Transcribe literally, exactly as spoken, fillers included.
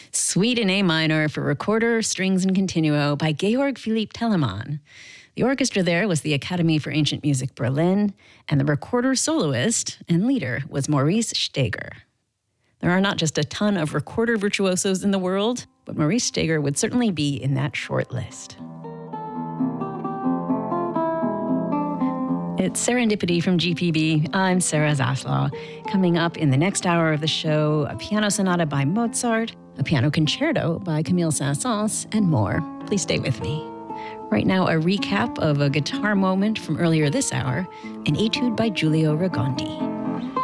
Suite in A minor for recorder, strings, and continuo by Georg Philipp Telemann. The orchestra there was the Academy for Ancient Music Berlin, and the recorder soloist and leader was Maurice Steger. There are not just a ton of recorder virtuosos in the world, but Maurice Steger would certainly be in that short list. It's Serendipity from G P B. I'm Sarah Zaslaw. Coming up in the next hour of the show, a piano sonata by Mozart, a piano concerto by Camille Saint-Saëns, and more. Please stay with me. Right now, a recap of a guitar moment from earlier this hour, an etude by Giulio Ragondi.